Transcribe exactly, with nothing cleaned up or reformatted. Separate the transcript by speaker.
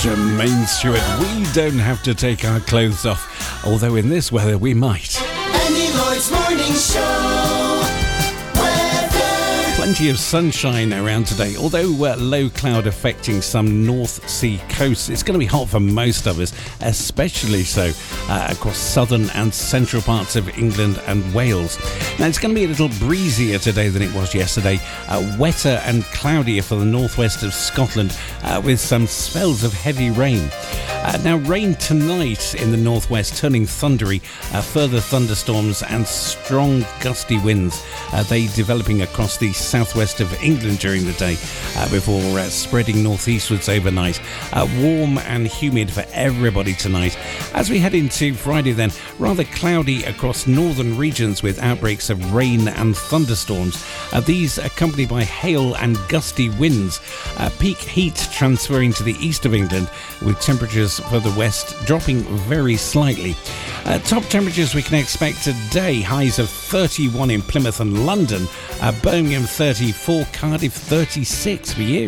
Speaker 1: to Main Stewart. We don't have to take our clothes off, although in this weather we might.
Speaker 2: Andy Lloyd's Morning Show. Weather.
Speaker 1: Plenty of sunshine around today, although uh, low cloud affecting some North Sea coasts. It's going to be hot for most of us, especially so uh, across southern and central parts of England and Wales. Now, it's going to be a little breezier today than it was yesterday, uh, wetter and cloudier for the northwest of Scotland, uh, with some spells of heavy rain. Uh, now, rain tonight in the northwest, turning thundery, uh, further thunderstorms and strong gusty winds, uh, they developing across the southwest of England during the day, uh, before uh, spreading northeastwards overnight. Uh, warm and humid for everybody tonight. As we head into Friday then, rather cloudy across northern regions with outbreaks of rain and thunderstorms. Uh, these accompanied by hail and gusty winds. Uh, peak heat transferring to the east of England, with temperatures for the west dropping very slightly. Uh, top temperatures we can expect today, highs of thirty-one in Plymouth and London, uh, Birmingham thirty-four, Cardiff thirty-six for you.